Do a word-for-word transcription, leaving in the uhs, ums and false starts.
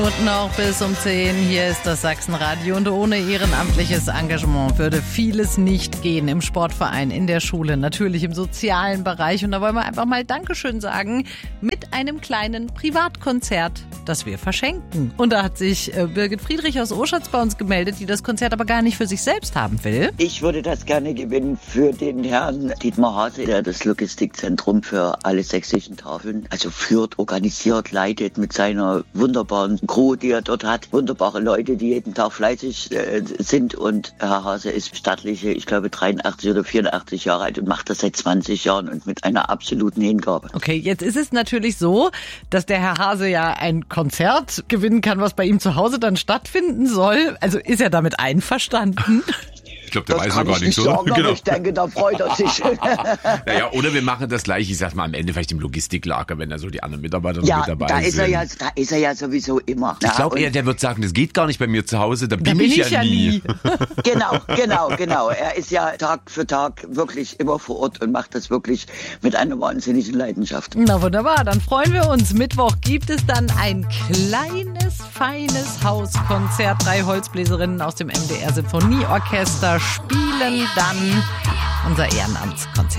Und noch bis um zehn, hier ist das Sachsenradio. Und ohne ehrenamtliches Engagement würde vieles nicht gehen. Im Sportverein, in der Schule, natürlich im sozialen Bereich. Und da wollen wir einfach mal Dankeschön sagen mit einem kleinen Privatkonzert, das wir verschenken. Und da hat sich äh, Birgit Friedrich aus Oschatz bei uns gemeldet, die das Konzert aber gar nicht für sich selbst haben will. Ich würde das gerne gewinnen für den Herrn Dietmar Hase, der das Logistikzentrum für alle sächsischen Tafeln also führt, organisiert, leitet mit seiner wunderbaren Crew, die er dort hat. Wunderbare Leute, die jeden Tag fleißig äh, sind. Und Herr Hase ist stattliche, ich glaube dreiundachtzig oder vierundachtzig Jahre alt und macht das seit zwanzig Jahren und mit einer absoluten Hingabe. Okay, jetzt ist es natürlich so, dass der Herr Hase ja ein Konzert gewinnen kann, was bei ihm zu Hause dann stattfinden soll. Also ist er damit einverstanden? Ich glaube, der das weiß kann noch gar ich nichts, nicht oder? sagen, aber ich denke, da freut er sich. Naja, oder wir machen das gleich, ich sag mal, am Ende vielleicht im Logistiklager, wenn da so die anderen Mitarbeiter ja, noch mit dabei da ist sind. Er ja, da ist er ja sowieso immer. Ich glaube eher, der wird sagen, das geht gar nicht bei mir zu Hause, da bin, da bin ich, ich ja, ja nie. nie. Genau, genau, genau. Er ist ja Tag für Tag wirklich immer vor Ort und macht das wirklich mit einer wahnsinnigen Leidenschaft. Na wunderbar, dann freuen wir uns. Mittwoch gibt es dann ein kleines, feines Hauskonzert. Drei Holzbläserinnen aus dem M D R Symphonieorchester spielen dann unser Ehrenamtskonzert.